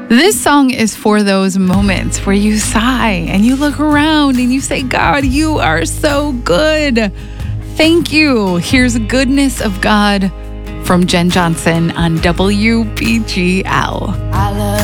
This song is for those moments where you sigh and you look around and you say, God, you are so good. Thank you. Here's Goodness of God from Jen Johnson on WBGL. I love